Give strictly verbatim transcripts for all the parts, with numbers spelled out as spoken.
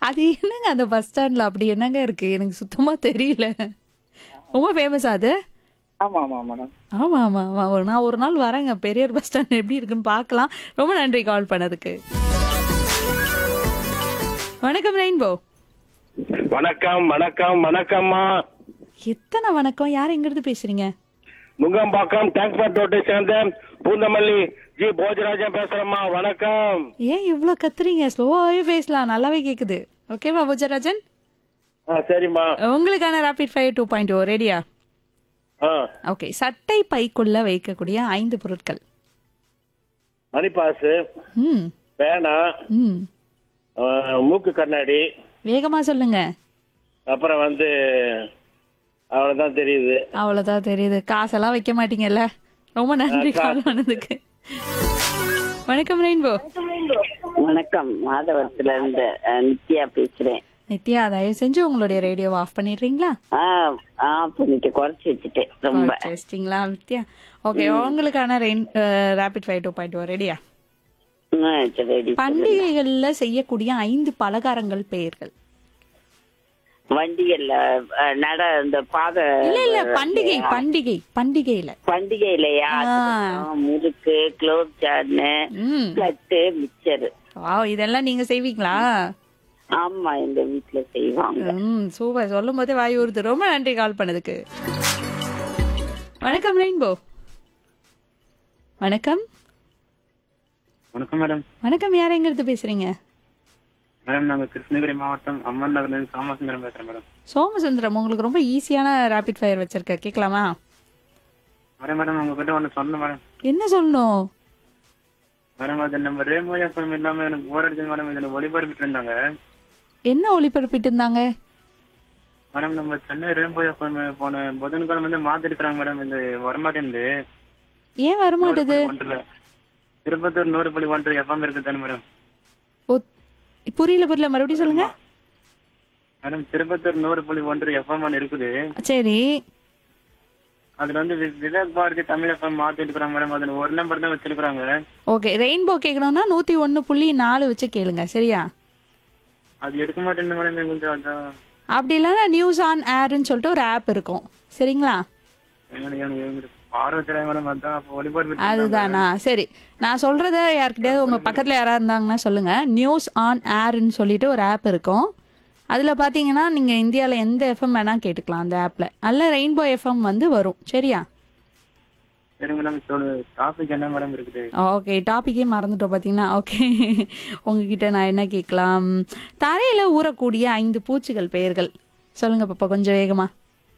அது என்னங்க அந்த பஸ் ஸ்டாண்ட்ல அப்படி என்னங்க இருக்கு? எனக்கு சுத்தமா தெரியல. ரொம்ப ஃபேமஸா அது? ஆமா ஆமா மேடம். ஆமா, ஆமா, ஆமா. ஒரு நான் ஒரு நாள் வரேங்க. பெரியார் பஸ் ஸ்டாண்ட் எப்படி இருக்குன்னு பார்க்கலாம். ரொம்ப நன்றி கால் பண்ணதுக்கு. வணக்கம் ரெயின்போ. வணக்கம் வணக்கம் வணக்கம்மா. எத்தனை வணக்கம்? யார் எங்கிருந்து பேசுறீங்க? நுங்கம்பாக்கம் டிரான்ஸ்போர்ட் ரோட்டை சேர்ந்த பூந்தமல்லி ஜி போஜராஜன் பேசுறேம்மா. வணக்கம். ஏன் இவ்ளோ கத்துறீங்க? ஸ்லோவாவே பேசலாம். நல்லாவே கேக்குது. ஓகேவா பூஜராஜன்? ஆ சரிம்மா. உங்களுக்கான ரேபிட் ஃபயர் டூ பாயிண்ட் ஓ ரெடியா? ஆ ஓகே. சட்டை பைக்குள்ள வைக்கக்கூடிய ஐந்து பொருட்கள். மணிப்பாசு, ம் பேனா, ம் ஆ, மூக்கு கண்ணாடி, வேகமா சொல்லுங்க. அப்புறம் வந்து அவ்வளவுதான் தெரியுது. அவ்வளவுதான் தெரியுது. காசெல்லாம் வைக்க மாட்டீங்கல்ல. ரொம்ப நன்றி கால் பண்ணதுக்கு. வணக்கம் ரெயின்போ. வணக்கம், மாதவரத்துல இருந்து அஹ், நித்யா பேசுறேன். நித்யா, தயவு செஞ்சு உங்களுடைய ரேடியோவை ஆஃப் பண்ணிடுறீங்களா? ஆ ஆஃப் பண்ணிட்டு குறைச்சி வச்சுட்டேன் ரொம்ப. வச்சிட்டீங்களா நித்யா? ஓகே. உங்களுக்கான rain rapid fire two point ஓ ரெடியா? ஆ, சரி, ready. பண்டிகைகள்ல செய்யக்கூடிய ஐந்து பலகாரங்கள் பெயர்கள். வண்டிகள்ல அஹ், நட இந்த பாத இல்ல இல்ல பண்டிகை பண்டிகை பண்டிகையில. பண்டிகையிலயா? ஆ. ஆ, முறுக்கு, குலோப் ஜான்னு, ம் லட்டு, மிச்சர். வாவ், இதெல்லாம் நீங்க செய்வீங்களா? ஆமா, எங்க வீட்டுல செய்வாங்க. ம் சூப்பர். சொல்லும் போதே வாய் ஊறுது. ரொம்ப நன்றி கால் பண்ணதுக்கு. வணக்கம் ரெயின்போ. வணக்கம். வணக்கம் மேடம். வணக்கம். யார் எங்கிருந்து பேசுறீங்க? மேடம் நாங்க கிருஷ்ணகிரி மாவட்டம் அம்மன் நகர்ல இருந்து சாமசுந்தரம் பேசுறேன் மேடம். சோமசுந்தரம், உங்களுக்கு ரொம்ப ஈஸியான ரேபிட் ஃபயர் வச்சிருக்க. கேட்கலாமா? வரேன் மேடம், உங்ககிட்ட ஒண்ணு சொல்லணும் மேடம். என்ன சொல்லணும்? மேடம் அது நம்ம ரேமோ எஃப்எம் இல்லாம எனக்கு போர் அடிச்சது மேடம். இதுல ஒளிபரப்பிட்டு இருந்தாங்க என்ன ஒளிபரப்பிட்டு இருந்தாங்க? மேடம். நம்ம சென்னை ரேம்போ எஃப்எம் போன புதன்கிழமை வந்து மாத்திருக்கிறாங்க மேடம். இந்த வரமாட்டேந்து ஏன் வரமாட்டுது? ஒன்றுல திருப்பத்தூர் நூறு புள்ளி ஒன்று எஃப்எம் இருக்கு தானே மேடம்? ஓ, புரியல புரியல, மறுபடியும் சொல்லுங்க. மேடம் திருப்பத்தூர் நூறு புள்ளி ஒன்று எஃப்எம் ஒன்று இருக்குது. சரி. அதுல வந்து வி- விவேக் பாரதி தமிழ் எஃப்எம் மாத்திட்டு இருக்காங்க மேடம். அதுல ஒரு நம்பர் தான் வச்சிருக்காங்க. ஓகே. ரெயின்போ கேட்கணும்னா நூத்தி ஒன்னு புள்ளி நாலு வச்சு கேளுங்க. சரியா? அது எடுக்க மாட்டேன் மேடம். எங்களுக்கு அதான் அப்படி இல்லைன்னா நியூஸ் ஆன் ஏர்ன்னு சொல்லிட்டு ஒரு ஆப் இருக்கும். சரிங்களா? எனக்கு- எனக்கு- எனக்கு பார்வை தெரியாது மேடம். அதான் அப்போ ஒளிபரப்பிட்டு இருந்தாங்க. அதுதானா? சரி. நான் சொல்றத யாருக்கிட்டயாவது உங்க பக்கத்துல யாராவது இருந்தாங்கன்னா சொல்லுங்க. நியூஸ் ஆன் ஏர்ன்னு சொல்லிட்டு ஒரு ஆப் இருக்கும். அதுல பாத்தீங்கன்னா நீங்க இந்தியால எந்த எஃப்எம் வேணா கேட்டுக்கலாம் அந்த ஆப்ல. அல்ல ரெயின்போ எஃப்எம் வந்து வரும். சரியா? சரி மேடம், சொல்லு டாபிக் என்ன மேடம் இருக்குது? ஓகே. டாபிக்கே மறந்துட்டோம் பாத்தீங்கன்னா. ஓகே. உங்ககிட்ட நான் என்ன கேட்கலாம்? தரையில ஊறக்கூடிய ஐந்து பூச்சிகள் பெயர்கள் சொல்லுங்க பாப்பா, கொஞ்சம் வேகமா.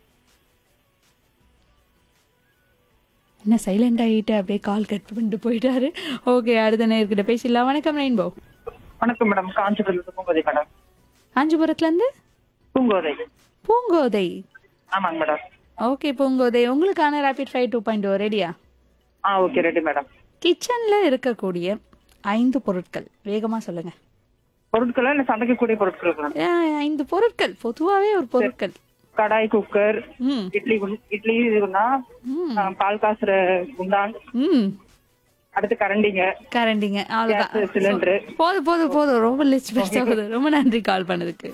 என்ன சைலண்ட் ஆகிட்டு அப்படியே கால் கட் பண்ணிட்டு போயிட்டாரு. ஓகே. அடுத்த நேர்கிட்ட பேசிடலாம். வணக்கம் ரெயின்போ. வணக்கம் மேடம். காஞ்சிபுரத்துல பூங்கோதை மேடம். காஞ்சிபுரத்துல இருந்து பூங்கோதை. பூங்கோதை. ஆமாங்க மேடம். ஓகே பூங்கோதை, உங்களுக்கான ரேபிட் ஃபயர் டூ பாயிண்ட் ஓ ரெடியா? ஆ ஓகே, ரெடி மேடம். கிச்சன்ல இருக்கக்கூடிய ஐந்து பொருட்கள் வேகமா சொல்லுங்க. பொருட்களா இல்ல சமைக்கக்கூடிய பொருட்கள் மேடம்? அஹ், ஐந்து பொருட்கள், பொதுவாவே ஒரு பொருட்கள். கடாய், குக்கர், ம் இட்லி குண்- இட்லி இதுனா ம் பால் காசுற குண்டான், ம் அடுத்து கரண்டிங்க, கரண்டிங்க. அவ்வளவுதான். Gas cylinder. போதும் போதும் போதும். ரொம்ப லிஸ்ட் பெருசா போகுது. ரொம்ப நன்றி கால் பண்ணதுக்கு.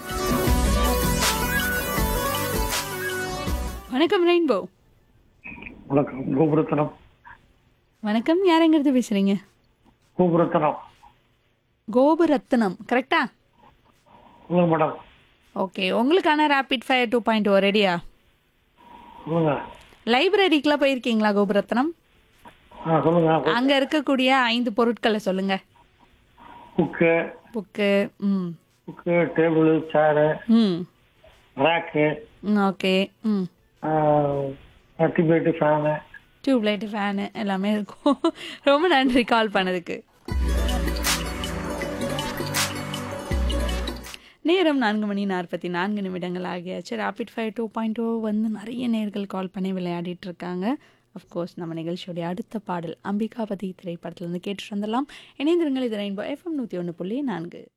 வணக்கம் ரெயின்போ. வணக்கம், கோபுரத்தனம். வணக்கம். யாரெங்கிறது பேசுறீங்க? கோபுரத்தனம். கோபுரத்னம். கரெக்டா? சொல்லுங்க மேடம். ஓகே. உங்களுக்கான ரேபிட் ஃபயர் டூ பாயிண்ட் ஓ ரெடியா? சொல்லுங்க. லைப்ரரிக்குலாம் போயிருக்கீங்களா கோபுரத்னம்? ஆ சொல்லுங்க. அங்க இருக்கக்கூடிய ஐந்து பொருட்களை சொல்லுங்க. குக்கு, புக்கு. ம் குக்கு, டேபிள், சேரு, ம் ரேக்கு, ம் ஓகே. ம் டிபேட்டு, ஃபேனு. டியூப்லைட், ஃபேனு எல்லாமே இருக்கும். ரொம்ப நன்றி கால் பண்ணதுக்கு. நேரம் நான்கு மணி நாற்பத்தி நான்கு நிமிடங்கள் ஆகியாச்சு. ரேபிட் ஃபயர் டூ பாயிண்ட் ஓ வந்து நிறைய நேர்கள் கால் பண்ணி விளையாடிட்டு இருக்காங்க. அஃப்கோர்ஸ் நம்ம நிகழ்ச்சியோடைய அடுத்த பாடல் அம்பிகாபதி திரைப்படத்திலிருந்து கேட்டுட்டு வந்துடலாம். இணைந்திருங்கள். இது ரெயின்போ எஃப்எம் நூற்றி ஒன்று புள்ளி நான்கு.